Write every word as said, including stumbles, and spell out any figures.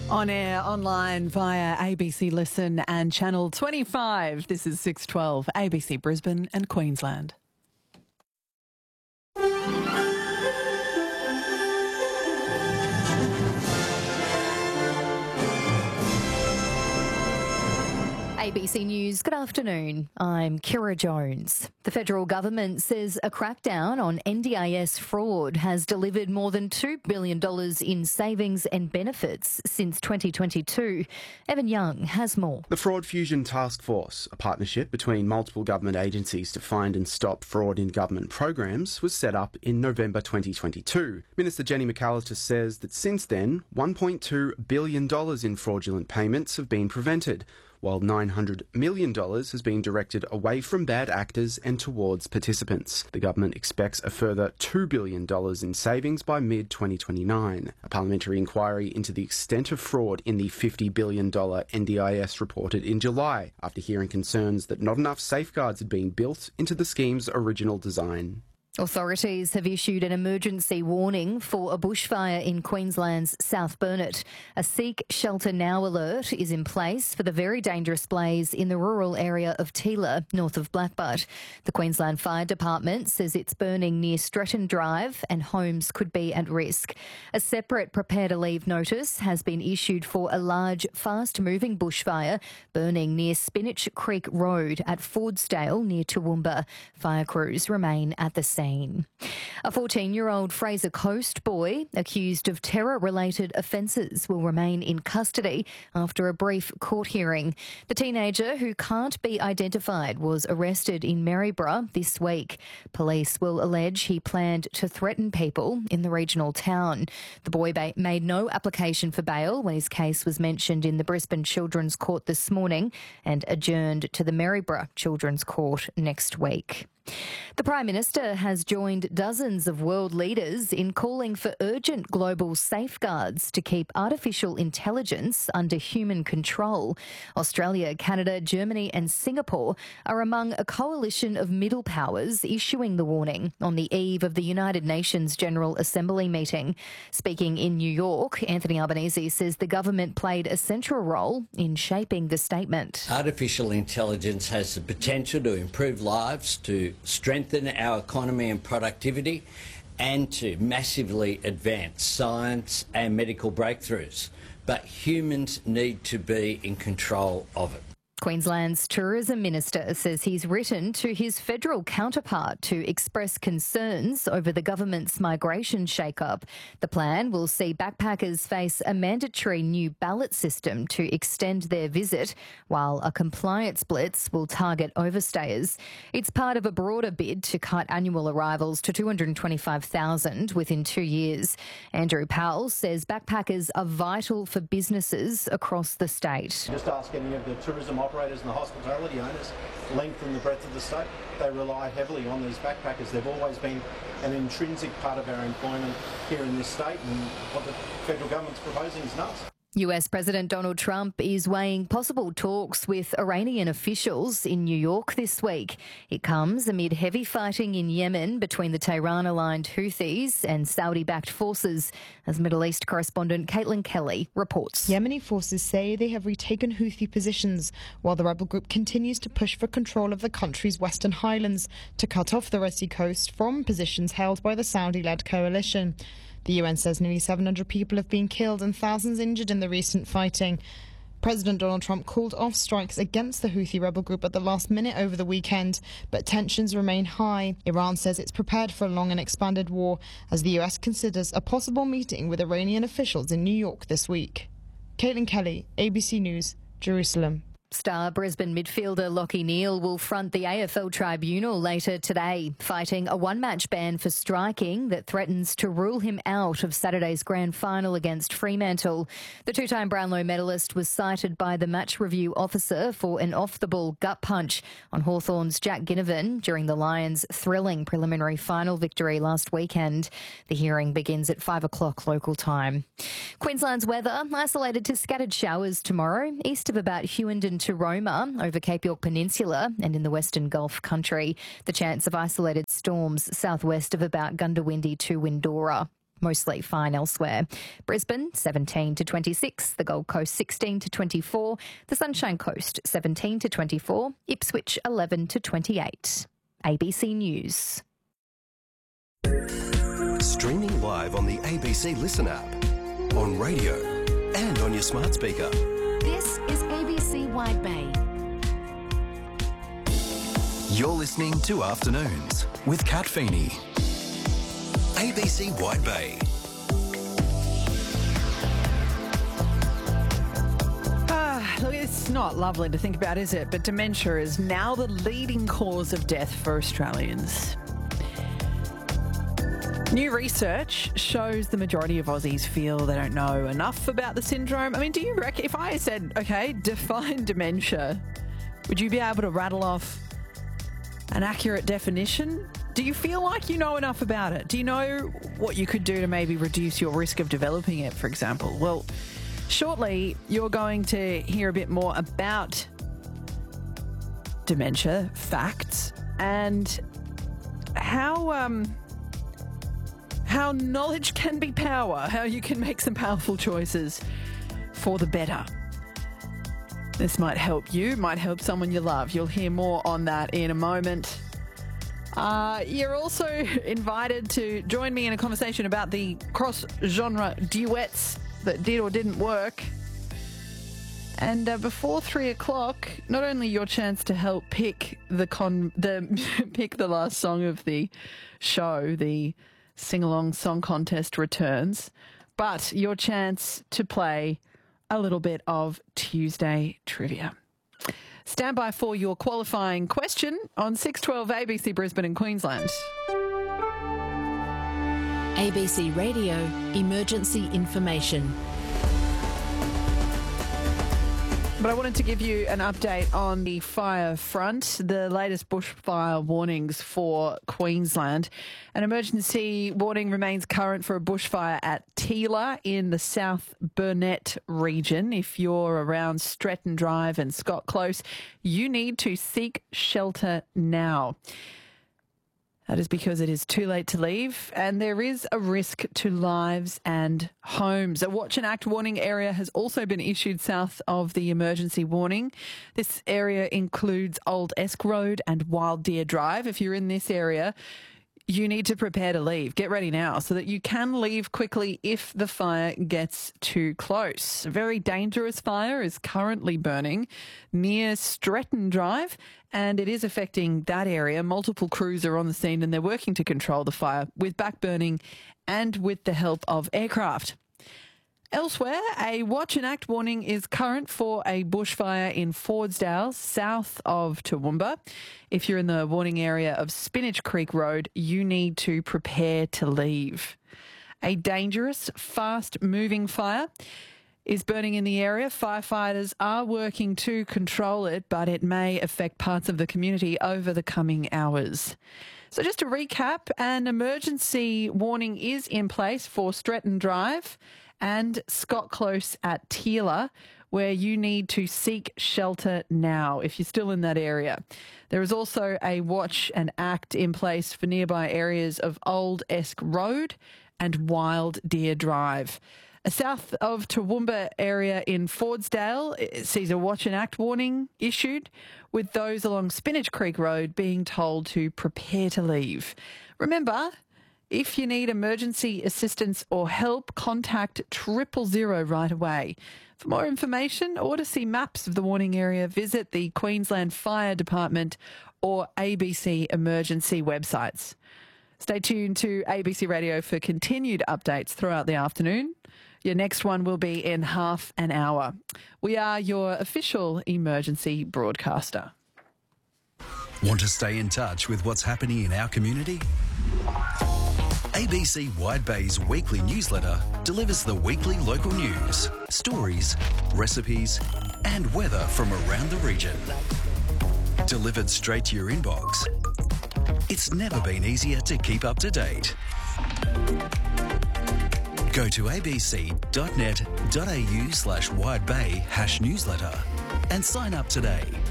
On air, online, via A B C Listen and Channel twenty-five. This is six twelve, A B C Brisbane and Queensland. A B C News, good afternoon. I'm Kira Jones. The federal government says a crackdown on N D I S fraud has delivered more than two billion dollars in savings and benefits since twenty twenty-two. Evan Young has more. The Fraud Fusion Task Force, a partnership between multiple government agencies to find and stop fraud in government programs, was set up in November twenty twenty-two. Minister Jenny McAllister says that since then, one point two billion dollars in fraudulent payments have been prevented, while nine hundred million dollars has been directed away from bad actors and towards participants. The government expects a further two billion dollars in savings by mid twenty twenty-nine. A parliamentary inquiry into the extent of fraud in the fifty billion dollars N D I S reported in July, after hearing concerns that not enough safeguards had been built into the scheme's original design. Authorities have issued an emergency warning for a bushfire in Queensland's South Burnett. A Seek Shelter Now alert is in place for the very dangerous blaze in the rural area of Teela, north of Blackbutt. The Queensland Fire Department says it's burning near Stretton Drive and homes could be at risk. A separate prepare to leave notice has been issued for a large, fast-moving bushfire burning near Spinach Creek Road at Fordsdale near Toowoomba. Fire crews remain at the scene. A fourteen-year-old Fraser Coast boy accused of terror-related offences will remain in custody after a brief court hearing. The teenager, who can't be identified, was arrested in Maryborough this week. Police will allege he planned to threaten people in the regional town. The boy ba- made no application for bail when his case was mentioned in the Brisbane Children's Court this morning and adjourned to the Maryborough Children's Court next week. The Prime Minister has joined dozens of world leaders in calling for urgent global safeguards to keep artificial intelligence under human control. Australia, Canada, Germany and Singapore are among a coalition of middle powers issuing the warning on the eve of the United Nations General Assembly meeting. Speaking in New York, Anthony Albanese says the government played a central role in shaping the statement. Artificial intelligence has the potential to improve lives, to strengthen our economy and productivity, and to massively advance science and medical breakthroughs. But humans need to be in control of it. Queensland's Tourism Minister says he's written to his federal counterpart to express concerns over the government's migration shake-up. The plan will see backpackers face a mandatory new ballot system to extend their visit, while a compliance blitz will target overstayers. It's part of a broader bid to cut annual arrivals to two hundred twenty-five thousand within two years. Andrew Powell says backpackers are vital for businesses across the state. Just ask any of the tourism operators and the hospitality owners, length and the breadth of the state. They rely heavily on these backpackers. They've always been an intrinsic part of our employment here in this state, and what the federal government's proposing is nuts. U S President Donald Trump is weighing possible talks with Iranian officials in New York this week. It comes amid heavy fighting in Yemen between the Tehran-aligned Houthis and Saudi-backed forces, as Middle East correspondent Caitlin Kelly reports. Yemeni forces say they have retaken Houthi positions, while the rebel group continues to push for control of the country's western highlands to cut off the Red Sea coast from positions held by the Saudi-led coalition. The U N says nearly seven hundred people have been killed and thousands injured in the recent fighting. President Donald Trump called off strikes against the Houthi rebel group at the last minute over the weekend, but tensions remain high. Iran says it's prepared for a long and expanded war as the U S considers a possible meeting with Iranian officials in New York this week. Caitlin Kelly, A B C News, Jerusalem. Star Brisbane midfielder Lachie Neale will front the A F L tribunal later today, fighting a one-match ban for striking that threatens to rule him out of Saturday's grand final against Fremantle. The two-time Brownlow medalist was cited by the match review officer for an off-the-ball gut punch on Hawthorn's Jack Ginnivan during the Lions' thrilling preliminary final victory last weekend. The hearing begins at five o'clock local time. Queensland's weather, isolated to scattered showers tomorrow, east of about Hughenden to Roma, over Cape York Peninsula and in the Western Gulf country. The chance of isolated storms southwest of about Gundawindi to Windora. Mostly fine elsewhere. Brisbane, seventeen to twenty-six. The Gold Coast, sixteen to twenty-four. The Sunshine Coast, seventeen to twenty-four. Ipswich, eleven to twenty-eight. A B C News. Streaming live on the A B C Listen app, on radio and on your smart speaker. This is A B C Wide Bay. You're listening to Afternoons with Kat Feeney. A B C Wide Bay. Ah, look, it's not lovely to think about, is it? But dementia is now the leading cause of death for Australians. New research shows the majority of Aussies feel they don't know enough about the syndrome. I mean, do you reckon, if I said, okay, define dementia, would you be able to rattle off an accurate definition? Do you feel like you know enough about it? Do you know what you could do to maybe reduce your risk of developing it, for example? Well, shortly, you're going to hear a bit more about dementia, facts, and how um, how knowledge can be power, how you can make some powerful choices for the better. This might help you, might help someone you love. You'll hear more on that in a moment. Uh, you're also invited to join me in a conversation about the cross-genre duets that did or didn't work. And uh, before three o'clock, not only your chance to help pick the con the pick the last song of the show, the sing-along song contest returns, but your chance to play a little bit of Tuesday trivia. Stand by for your qualifying question on six twelve A B C Brisbane and Queensland. A B C Radio Emergency Information. But I wanted to give you an update on the fire front, the latest bushfire warnings for Queensland. An emergency warning remains current for a bushfire at Teela in the South Burnett region. If you're around Stretton Drive and Scott Close, you need to seek shelter now. That is because it is too late to leave and there is a risk to lives and homes. A watch and act warning area has also been issued south of the emergency warning. This area includes Old Esk Road and Wild Deer Drive. If you're in this area, you need to prepare to leave. Get ready now so that you can leave quickly if the fire gets too close. A very dangerous fire is currently burning near Stretton Drive, and it is affecting that area. Multiple crews are on the scene and they're working to control the fire with backburning and with the help of aircraft. Elsewhere, a watch and act warning is current for a bushfire in Fordsdale, south of Toowoomba. If you're in the warning area of Spinach Creek Road, you need to prepare to leave. A dangerous, fast-moving fire is burning in the area. Firefighters are working to control it, but it may affect parts of the community over the coming hours. So just to recap, an emergency warning is in place for Stretton Drive and Scott Close at Teela, where you need to seek shelter now if you're still in that area. There is also a watch and act in place for nearby areas of Old Esk Road and Wild Deer Drive. A south of Toowoomba area in Fordsdale sees a watch and act warning issued, with those along Spinach Creek Road being told to prepare to leave. Remember, if you need emergency assistance or help, contact triple zero right away. For more information or to see maps of the warning area, visit the Queensland Fire Department or A B C emergency websites. Stay tuned to A B C Radio for continued updates throughout the afternoon. Your next one will be in half an hour. We are your official emergency broadcaster. Want to stay in touch with what's happening in our community? A B C Wide Bay's weekly newsletter delivers the weekly local news, stories, recipes, and weather from around the region. Delivered straight to your inbox. It's never been easier to keep up to date. Go to abc.net.au slash widebay hash newsletter and sign up today.